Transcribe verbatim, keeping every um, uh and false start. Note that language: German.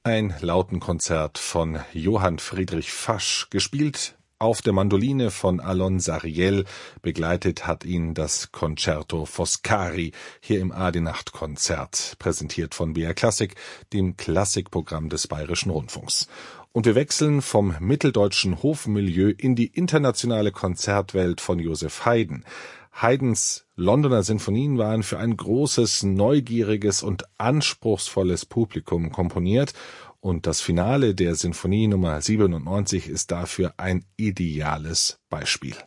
Ein Lautenkonzert von Johann Friedrich Fasch, gespielt auf der Mandoline von Alon Sariel, begleitet hat ihn das Concerto Foscari hier im A D-Nacht-Konzert, präsentiert von B R Klassik, dem Klassikprogramm des Bayerischen Rundfunks. Und wir wechseln vom mitteldeutschen Hofmilieu in die internationale Konzertwelt von Joseph Haydn. Haydns Londoner Sinfonien waren für ein großes, neugieriges und anspruchsvolles Publikum komponiert, und das Finale der Sinfonie Nummer siebenundneunzig ist dafür ein ideales Beispiel.